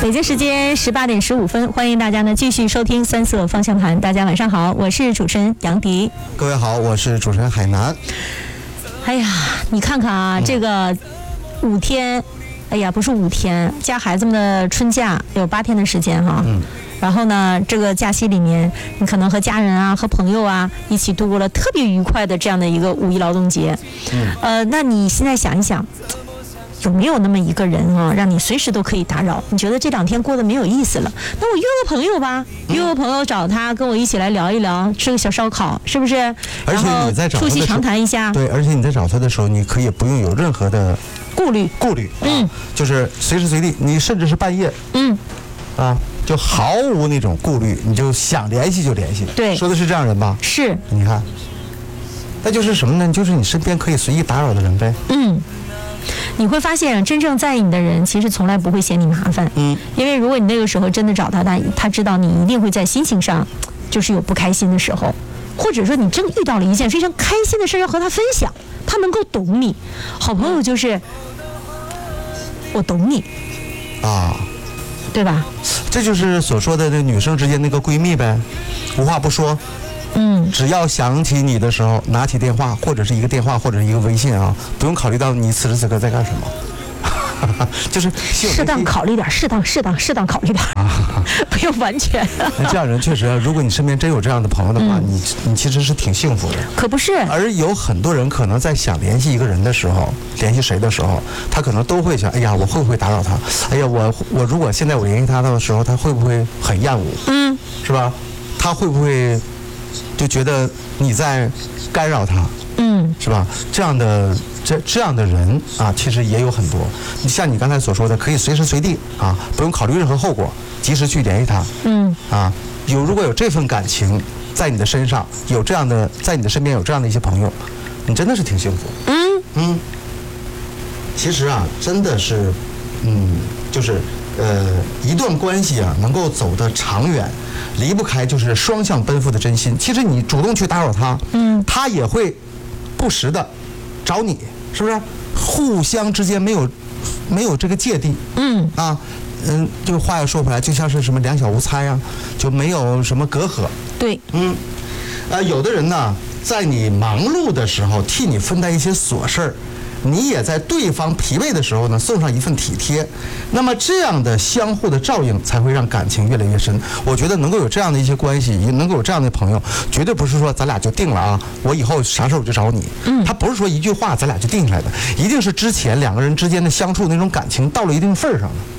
北京时间18:15，欢迎大家呢继续收听三色方向盘。大家晚上好，我是主持人杨迪。 各位好，我是主持人海南。 哎呀，你看看啊，这个5天，哎呀，不是5天，加孩子们的春假有8天的时间哈。然后呢，这个假期里面，你可能和家人啊、和朋友啊一起度过了特别愉快的这样的一个5一劳动节。那你现在想一想，有没有那么一个人啊，让你随时都可以打扰？你觉得这2天过得没有意思了，那我约个朋友吧，约个朋友找他跟我一起来聊一聊，吃个小烧烤，是不是？ 而且你在找他的时候， 促膝长谈一下。 对，而且你在找他的时候，你可以不用有任何的顾虑，就是随时随地，你甚至是半夜，就毫无那种顾虑，你就想联系就联系。 对， 说的是这样人吧？ 是。 你看，那就是什么呢？就是你身边可以随意打扰的人呗。 你会发现，真正在意你的人，其实从来不会嫌你麻烦。因为如果你那个时候真的找他，他知道你一定会在心情上，就是有不开心的时候，或者说你真遇到了一件非常开心的事要和他分享，他能够懂你。好朋友就是我懂你啊， 对吧？ 这就是所说的那女生之间那个闺蜜呗，无话不说。只要想起你的时候，拿起电话，或者是一个电话，或者是一个微信啊，不用考虑到你此时此刻在干什么，就是适当考虑点，适当考虑点，不用完全。 那这样人确实，如果你身边真有这样的朋友的话，你其实是挺幸福的。 可不是。 而有很多人可能在想联系一个人的时候，联系谁的时候，他可能都会想，哎呀，我会不会打扰他？哎呀，我如果现在我联系他的时候，他会不会很厌恶？是吧？他会不会就觉得你在干扰他？是吧？这样的人啊，其实也有很多。你像你刚才所说的，可以随时随地啊，不用考虑任何后果，及时去联系他。如果有这份感情在你的身上，有这样的，在你的身边有这样的一些朋友，你真的是挺幸福。其实啊，真的是，就是一段关系啊，能够走得长远，离不开就是双向奔赴的真心。其实你主动去打扰他，他也会不时的找你，是不是？互相之间没有这个芥蒂。这个话又说回来，就像是什么两小无猜啊，就没有什么隔阂。 对。 有的人呢，在你忙碌的时候替你分担一些琐事儿，你也在对方疲惫的时候呢送上一份体贴，那么这样的相互的照应才会让感情越来越深。我觉得能够有这样的一些关系，也能够有这样的朋友，绝对不是说咱俩就定了啊，我以后啥事儿我就找你。他不是说一句话咱俩就定下来的，一定是之前2个人之间的相处那种感情到了一定份儿上了。